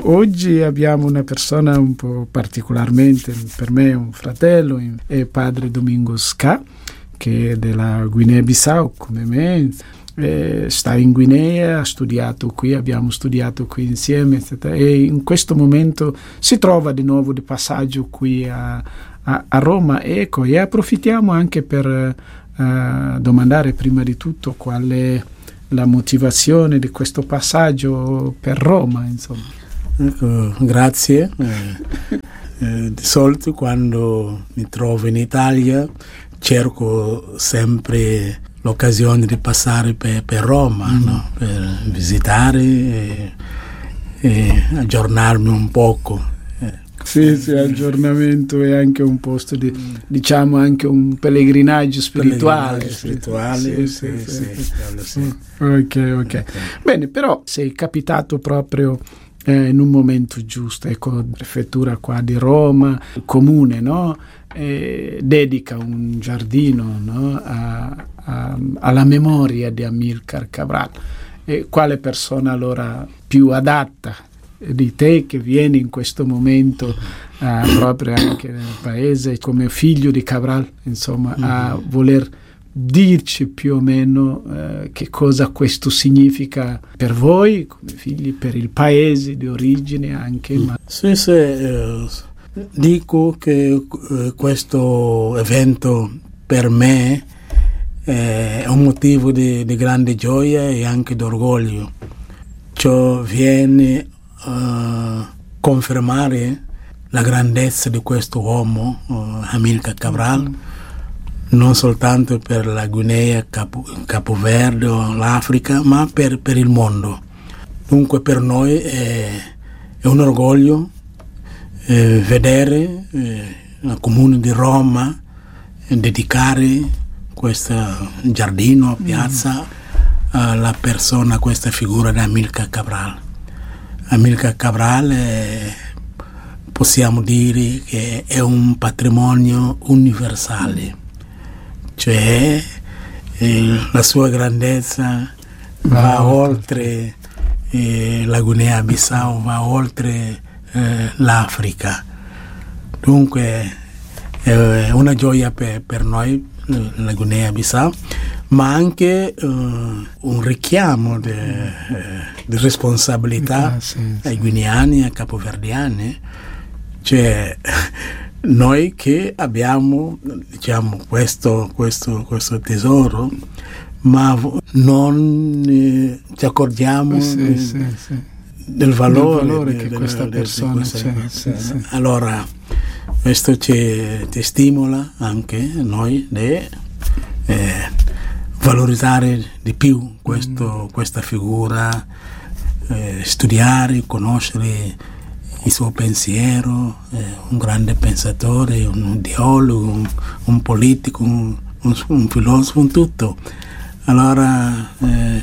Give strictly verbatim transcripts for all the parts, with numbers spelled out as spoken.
oggi abbiamo una persona un po' particolarmente, per me un fratello, è padre Domingos Ska, che è della Guinea-Bissau come me, eh, sta in Guinea, ha studiato qui, abbiamo studiato qui insieme, eccetera, e in questo momento si trova di nuovo di passaggio qui a, a, a Roma. Ecco, e approfittiamo anche per uh, domandare prima di tutto qual è la motivazione di questo passaggio per Roma, insomma. Ecco, grazie. Eh, eh, di solito quando mi trovo in Italia cerco sempre l'occasione di passare per, per Roma, mm. no? Per visitare e, e aggiornarmi un poco. Eh. Sì, sì, aggiornamento è anche un posto di, diciamo, anche un pellegrinaggio spirituale. Pellegrinaggio spirituale, sì, sì, sì, sì, sì, sì. Ok, ok. Bene, però sei capitato proprio eh, in un momento giusto, ecco, prefettura qua di Roma, il comune, no? Eh, dedica un giardino, no? a, a, alla memoria di Amilcar Cabral. E quale persona allora più adatta di te che vieni in questo momento uh, proprio anche nel paese come figlio di Cabral, insomma, mm-hmm. a voler dirci più o meno uh, che cosa questo significa per voi come figli, per il paese di origine anche. Ma... Sì, sì, eh, dico che eh, questo evento per me eh, è un motivo di, di grande gioia e anche d'orgoglio. Ciò viene Uh, confermare la grandezza di questo uomo, uh, Amilcar Cabral, mm. non soltanto per la Guinea, Capo, Capoverde o l'Africa, ma per, per il mondo. Dunque per noi è, è un orgoglio eh, vedere eh, il Comune di Roma eh, dedicare questo giardino, piazza, mm. alla persona, a questa figura di Amilcar Cabral. Amilcar Cabral è, possiamo dire che è un patrimonio universale, cioè eh, la sua grandezza va, va oltre eh, la Guinea-Bissau, va oltre eh, l'Africa. Dunque è una gioia per, per noi, la Guinea-Bissau, ma anche uh, un richiamo di uh, responsabilità ah, sì, sì. ai guineani e ai capoverdiani, cioè noi che abbiamo, diciamo, questo, questo, questo tesoro, ma non eh, ci accorgiamo sì, eh, sì, sì. del valore, del valore de, che de, questa de, persona de, de, c'è. de, Sì, sì. Allora questo ci, ci stimola anche noi di eh, valorizzare di più questo, mm. questa figura, eh, studiare, conoscere il suo pensiero, eh, un grande pensatore, un ideologo, un, un politico, un, un, un filosofo, un tutto. Allora eh,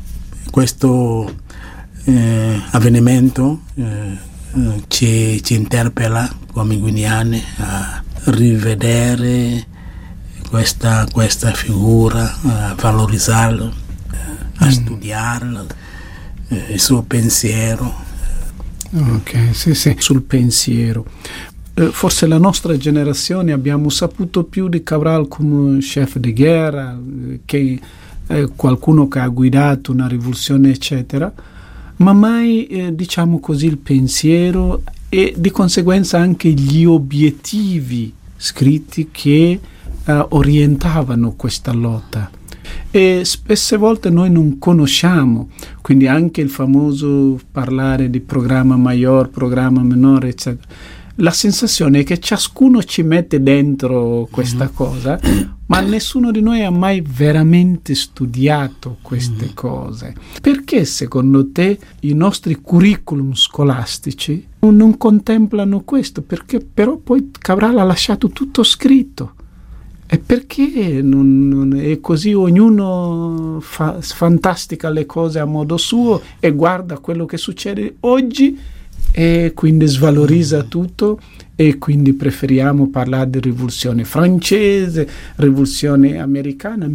questo eh, avvenimento eh, ci, ci interpella come guineani a rivedere questa, questa figura, a valorizzarlo, a mm. studiarlo, eh, il suo pensiero. Ok, sì, sì, sul pensiero. Eh, forse la nostra generazione abbiamo saputo più di Cabral come chef di guerra, eh, che eh, qualcuno che ha guidato una rivoluzione, eccetera, ma mai, eh, diciamo così, il pensiero e di conseguenza anche gli obiettivi scritti che eh, orientavano questa lotta. E spesse volte noi non conosciamo, quindi anche il famoso parlare di programma maggiore, programma minore, eccetera. La sensazione è che ciascuno ci mette dentro questa mm-hmm. cosa, ma nessuno di noi ha mai veramente studiato queste mm-hmm. cose. Perché secondo te i nostri curriculum scolastici non, non contemplano questo? Perché però poi Cabral ha lasciato tutto scritto. E perché non, non è così? Ognuno fa, fantastica le cose a modo suo e guarda quello che succede oggi e quindi svalorizza tutto, e quindi preferiamo parlare di rivoluzione francese, rivoluzione americana,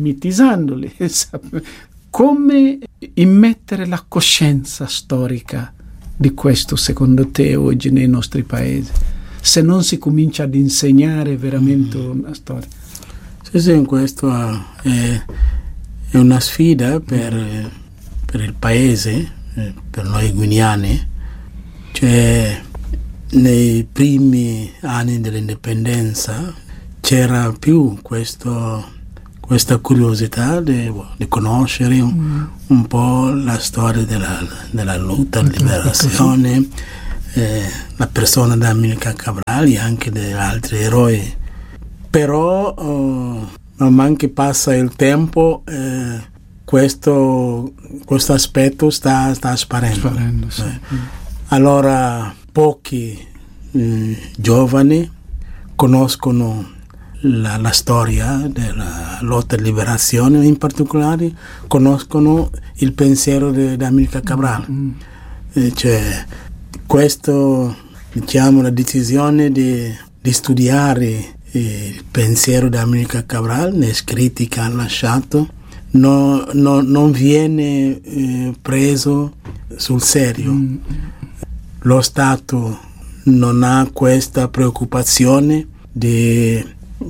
mitisandoli. Come immettere la coscienza storica di questo secondo te oggi nei nostri paesi? Se non si comincia ad insegnare veramente mm. una storia. Sì, sì, questo è, è una sfida per, per il paese, per noi guineani. Cioè, nei primi anni dell'indipendenza c'era più questo, questa curiosità di, di conoscere un, mm. un po' la storia della, della lotta, la liberazione, eh, la persona di Amilcar Cabral e anche di altri eroi. Però oh, man mano che passa il tempo eh, questo, questo aspetto sta, sta sparendo. sparendo sì. eh. Allora pochi eh, giovani conoscono la, la storia della lotta di liberazione, in particolare conoscono il pensiero di Amilcar Cabral. Mm. Eh, cioè, questo, diciamo, la decisione di, di studiare il pensiero di Amilcar Cabral nei scritti che ha lasciato no, no, non viene eh, preso sul serio. Mm. Lo Stato non ha questa preoccupazione di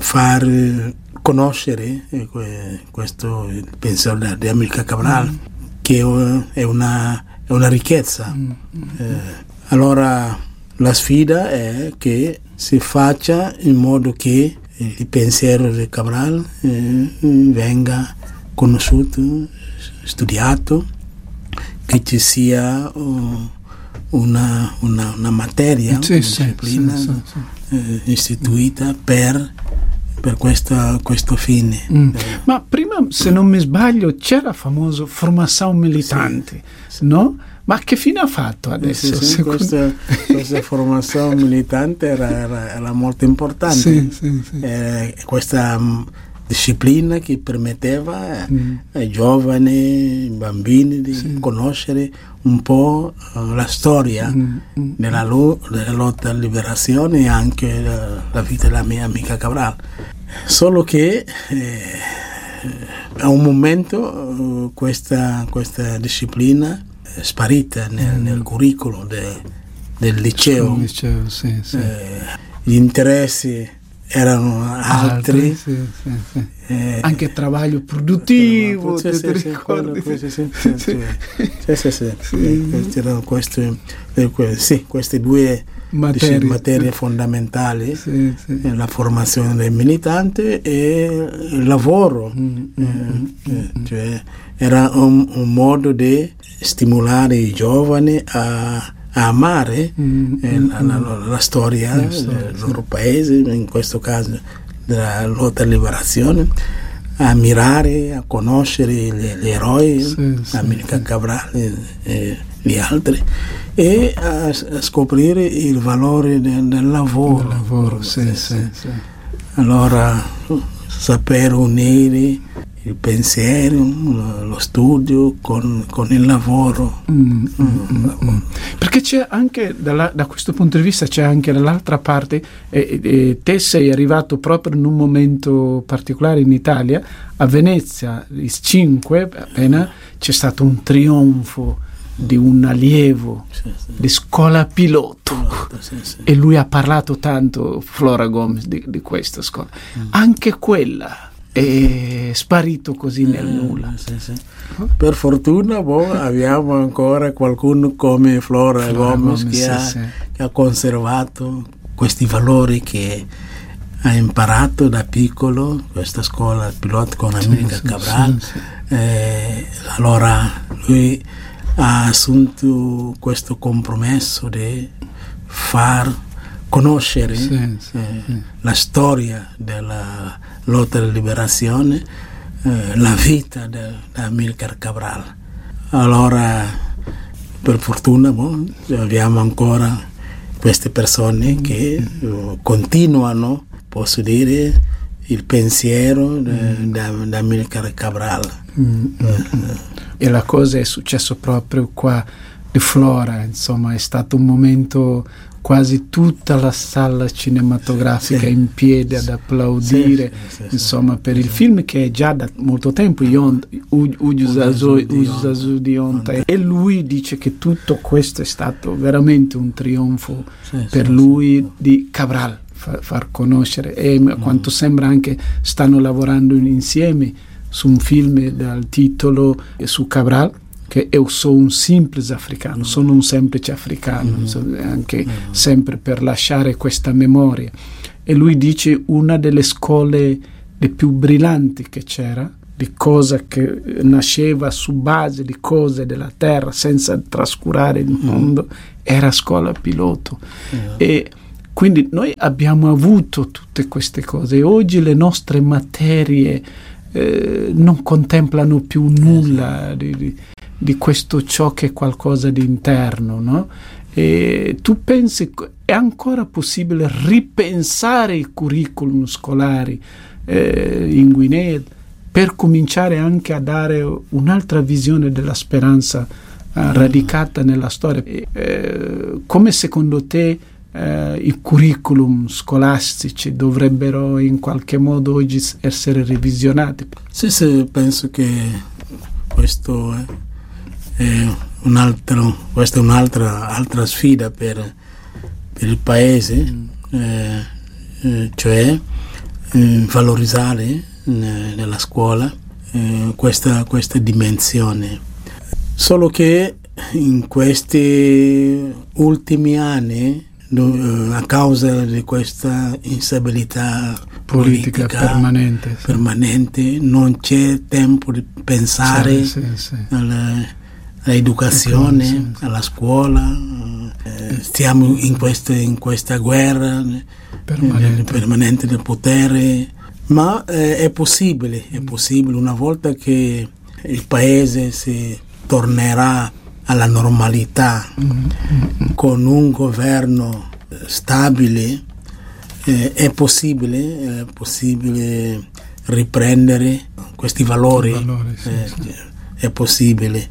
far conoscere eh, questo il pensiero di Amilcar Cabral, mm. che è una, è una ricchezza. Mm. Eh, allora la sfida è che si faccia in modo che il pensiero di Cabral eh, venga conosciuto, studiato, che ci sia uh, una, una, una materia, sì, una sì, disciplina sì, sì, sì. Eh, istituita per, per questa, questo fine. Mm. Eh. Ma prima, se non mi sbaglio, c'era famoso formazione militante, sì, no? Ma che fine ha fatto adesso? Sì, sì, questa, questa formazione militante era, era, era molto importante. Sì, sì, sì. Eh, questa um, disciplina che permetteva mm. ai giovani, ai bambini di sì. conoscere un po' uh, la storia mm. Mm. Della, lo, della lotta alla liberazione e anche la, la vita della mia amica Cabral. Solo che eh, a un momento uh, questa, questa disciplina sparita nel, mm. nel curriculum de, del liceo, liceo sì, sì. Eh, gli interessi erano altri, altri sì, sì, sì. Eh, anche travaglio produttivo, sì, sì, sì, quello, sì, sì, sì, sì, sì, sì, sì. Sì. Questi erano questi, sì, queste due materie, materie fondamentali, sì, sì. La formazione del militante e il lavoro. Mm, eh, mm, eh, mm. Cioè, era un, un modo di stimolare i giovani a, a amare mm, eh, mm, la, la, la storia mm, del sì. loro paese, in questo caso della lotta alla liberazione, a ammirare, a conoscere gli, gli eroi, sì, sì, Amilcar sì. Cabral e, e gli altri, e a, a scoprire il valore del, del lavoro. Del lavoro sì, sì, sì. Allora, saper unire il pensiero, lo studio con, con il lavoro. Mm, mm, mm, mm. Perché c'è anche, dalla, da questo punto di vista, c'è anche dall'altra parte, eh, eh, te sei arrivato proprio in un momento particolare in Italia, a Venezia, il cinque, appena c'è stato un trionfo di un allievo sì, sì. di scuola pilota, pilota sì, sì. e lui ha parlato tanto, Flora Gomez, di, di questa scuola. Mm. Anche quella è sparito così nel eh, nulla. Sì, sì. Per fortuna boh, abbiamo ancora qualcuno come Flora, Flora Gomez, Gomez che, sì, ha, sì. che ha conservato questi valori che ha imparato da piccolo, questa scuola pilota con Amilcar sì, Cabral. Sì, sì. Eh, allora lui ha assunto questo compromesso di far conoscere sì, sì, eh, sì. la storia della lotta alla liberazione, eh, la vita di Amilcar Cabral. Allora, per fortuna, boh, abbiamo ancora queste persone mm. che uh, continuano, posso dire, il pensiero di mm. Amilcar Cabral. Mm. Eh, e la cosa è successo proprio qua di e Flora, insomma è stato un momento quasi tutta la sala cinematografica sì. in piedi ad applaudire sì, sì, sì, insomma sì, per sì. il film che è già da molto tempo Usasu di Onta, e lui dice che tutto questo è stato veramente un trionfo sì, per sì, lui sì. di Cabral far, far conoscere, e a quanto sembra anche stanno lavorando insieme su un film dal titolo su Cabral, che io sono un semplice africano, sono un semplice africano, mm. anche mm. sempre per lasciare questa memoria. E lui dice una delle scuole le più brillanti che c'era, di cosa che nasceva su base di cose della terra senza trascurare il mondo, mm. era scuola Piloto. Mm. E quindi noi abbiamo avuto tutte queste cose, e oggi le nostre materie eh, non contemplano più nulla di, di di questo ciò che è qualcosa di interno, no? E tu pensi, è ancora possibile ripensare i curriculum scolari eh, in Guinea per cominciare anche a dare un'altra visione della speranza eh, radicata nella storia? Eh, come secondo te eh, i curriculum scolastici dovrebbero in qualche modo oggi essere revisionati? Sì, sì, penso che questo è Eh, un altro, questa è un'altra altra sfida per, per il paese, eh, eh, cioè eh, valorizzare eh, nella scuola eh, questa, questa dimensione. Solo che in questi ultimi anni, do, a causa di questa instabilità politica, politica permanente, sì. permanente, non c'è tempo di pensare sì, sì, sì. alle all'educazione, sì, sì. alla scuola, eh, stiamo in, queste, in questa guerra permanente, eh, permanente del potere, ma eh, è possibile, è possibile una volta che il paese si tornerà alla normalità mm-hmm. con un governo stabile, eh, è possibile, è possibile riprendere questi valori, valori sì, eh, sì. è possibile.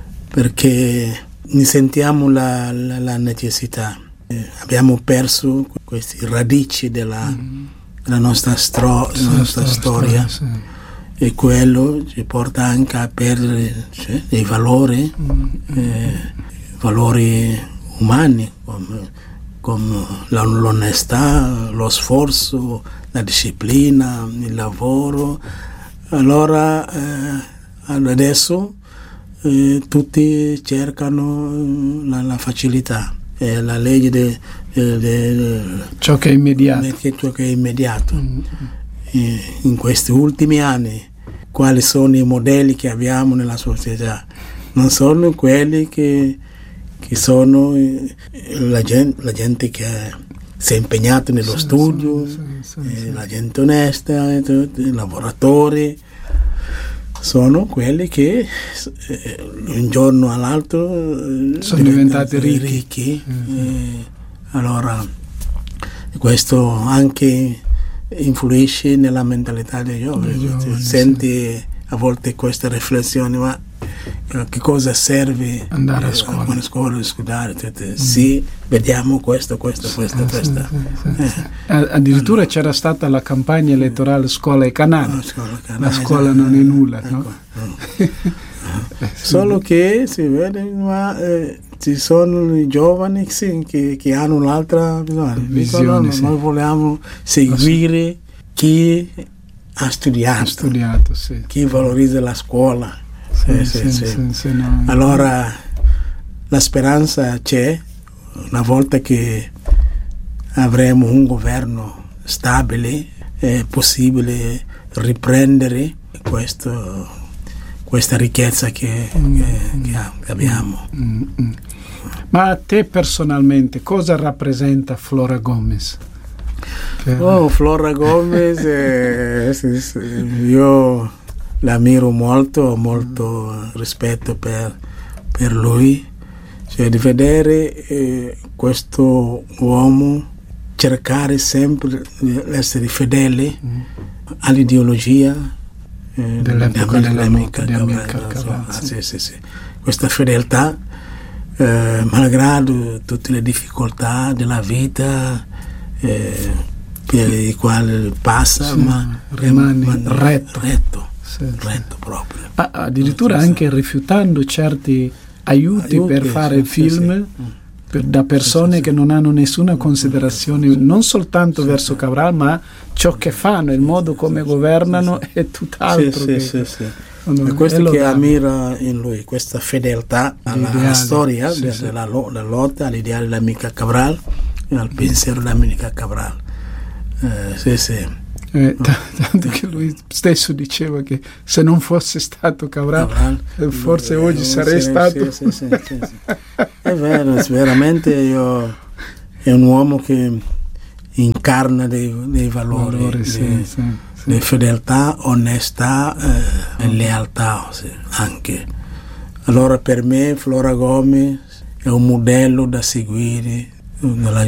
Perché ne sentiamo la, la, la necessità. Eh, abbiamo perso queste radici della, mm. della nostra, stro, sì, nostra storia, storia sì. e quello ci porta anche a perdere cioè, dei valori, mm. eh, valori umani come, come l'onestà, lo sforzo, la disciplina, il lavoro. Allora eh, adesso Eh, tutti cercano la, la facilità, eh, la legge de, de, de, de, ciò che è immediato, de, ciò che è immediato. Mm-hmm. Eh, in questi ultimi anni quali sono i modelli che abbiamo nella società? Non sono quelli che, che sono eh, la, gente, la gente che si è impegnata nello sì, studio, sì, sì, eh, sì. la gente onesta, i lavoratori. Sono quelli che eh, un giorno all'altro eh, sono diventati ricchi, ricchi. Mm-hmm. Eh, allora questo anche influisce nella mentalità dei giovani, giovani senti sì. a volte queste riflessioni, ma eh, che cosa serve andare a scuola, eh, a scuola studiare, mm. sì, vediamo questo, questo, questo, eh, questo. Sì, sì, sì, eh. sì. Addirittura allora. c'era stata la campagna elettorale scuola e canale, no, scuola, canale la scuola non è nulla, ecco, no? no. Solo che si vede, ma eh, ci sono i giovani sì, che, che hanno un'altra visione. Visione, sì. Noi vogliamo seguire chi ha studiato, ha studiato sì. chi valorizza la scuola. Sì, sì, sì, sì. Sì, sì, no, allora la speranza c'è una volta che avremo un governo stabile, è possibile riprendere questo, questa ricchezza che, mm. che, che abbiamo. Mm. Mm. Ma a te personalmente cosa rappresenta Flora Gomez? Per... Oh, Flora Gomez, eh, sì, sì, io l'ammiro molto, ho molto mm. rispetto per, per lui, cioè di vedere eh, questo uomo cercare sempre di essere fedele mm. all'ideologia eh, dell'epoca della lotta di Amilcar Cabral. Sì, sì, sì. Questa fedeltà eh, malgrado tutte le difficoltà della vita eh, per i quali passa, sì, ma rimane ma, retto, retto, sì, retto sì. proprio. Ah, addirittura sì, anche sì. rifiutando certi aiuti, aiuti per fare sì, film sì, sì. Per, da persone sì, sì, che non hanno nessuna considerazione, sì, non soltanto sì, verso Cabral, ma ciò che fanno, il modo come governano sì, sì. è tutt'altro. Sì, che, sì, sì, sì. È questo che ammira in lui, questa fedeltà alla, alla storia sì, de, sì. Della, della lotta, all'ideale dell'amica Cabral e al pensiero dell'amica Cabral. Eh, sì, sì. Eh, t- tanto che lui stesso diceva che se non fosse stato Cabral, Cabral eh, forse eh, oggi sarei sì, stato sì, sì, sì, sì, sì. È vero, veramente io, è un uomo che incarna dei, dei valori, valori sì, di, sì, sì. di fedeltà, onestà eh, e lealtà sì, anche. Allora per me Flora Gomes è un modello da seguire nella